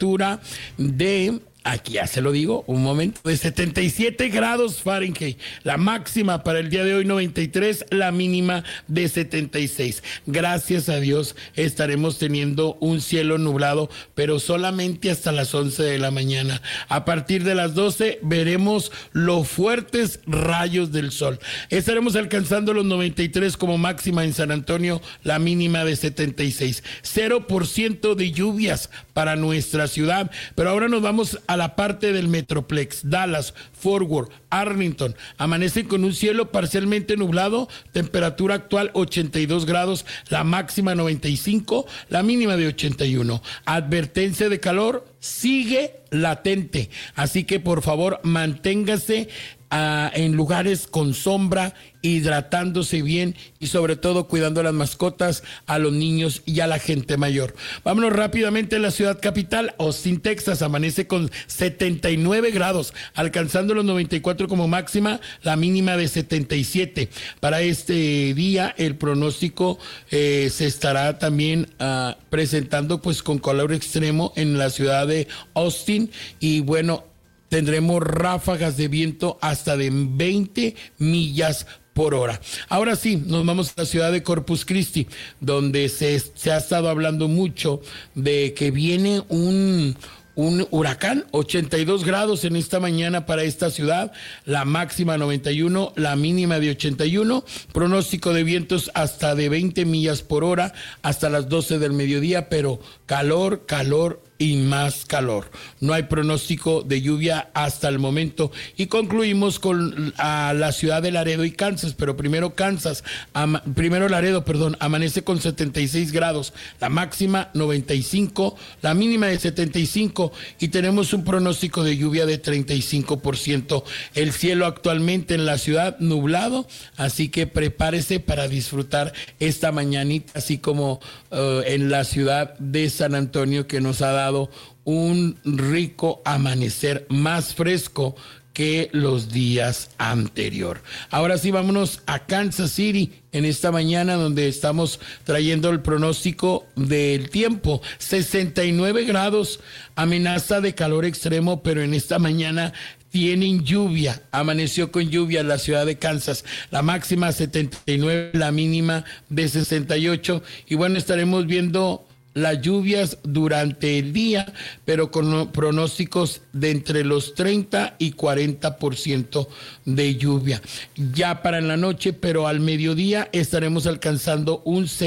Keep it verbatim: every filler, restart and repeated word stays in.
temperatura de... Aquí ya se lo digo, un momento, de setenta y siete grados Fahrenheit, la máxima para el día de hoy noventa y tres, la mínima de setenta y seis. Gracias a Dios estaremos teniendo un cielo nublado, pero solamente hasta las once de la mañana. A partir de las doce veremos los fuertes rayos del sol. Estaremos alcanzando los noventa y tres como máxima en San Antonio, la mínima de setenta y seis. cero por ciento de lluvias para nuestra ciudad, pero ahora nos vamos a a la parte del Metroplex. Dallas, Fort Worth, Arlington amanecen con un cielo parcialmente nublado, temperatura actual ochenta y dos grados, la máxima noventa y cinco, la mínima de ochenta y uno. Advertencia de calor sigue latente, así que por favor manténgase Uh, en lugares con sombra, hidratándose bien y sobre todo cuidando a las mascotas, a los niños y a la gente mayor. Vámonos rápidamente a la ciudad capital. Austin, Texas, amanece con setenta y nueve grados, alcanzando los noventa y cuatro como máxima, la mínima de setenta y siete. Para este día el pronóstico eh, se estará también uh, presentando pues con calor extremo en la ciudad de Austin y bueno, tendremos ráfagas de viento hasta de veinte millas por hora. Ahora sí, nos vamos a la ciudad de Corpus Christi, donde se, se ha estado hablando mucho de que viene un... un huracán, ochenta y dos grados en esta mañana para esta ciudad, la máxima noventa y uno, la mínima de ochenta y uno, pronóstico de vientos hasta de veinte millas por hora hasta las doce del mediodía, pero calor, calor y más calor. No hay pronóstico de lluvia hasta el momento. Y concluimos con a la ciudad de Laredo y Kansas, pero primero Kansas, ama, primero Laredo, perdón, amanece con setenta y seis grados, la máxima noventa y cinco, la mínima de setenta y cinco y tenemos un pronóstico de lluvia de treinta y cinco por ciento. El cielo actualmente en la ciudad nublado, así que prepárese para disfrutar esta mañanita, así como uh, en la ciudad de San Antonio, que nos ha dado un rico amanecer más fresco que los días anterior. Ahora sí, vámonos a Kansas City en esta mañana, donde estamos trayendo el pronóstico del tiempo. sesenta y nueve grados, amenaza de calor extremo, pero en esta mañana tienen lluvia, amaneció con lluvia en la ciudad de Kansas, la máxima setenta y nueve, la mínima de sesenta y ocho, y bueno, estaremos viendo las lluvias durante el día, pero con pronósticos de entre los treinta y cuarenta por ciento de lluvia. Ya para en la noche, pero al mediodía estaremos alcanzando un